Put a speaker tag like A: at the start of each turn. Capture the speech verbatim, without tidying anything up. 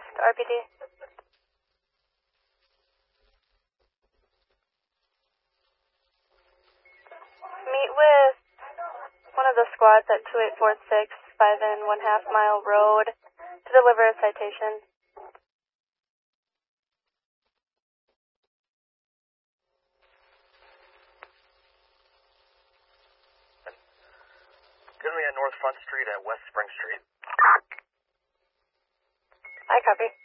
A: Northwest, R P D. Meet with one of the squads at two eight four six, five and one half mile road to deliver a citation.
B: Give me at North Front Street at West Spring Street.
A: I copy.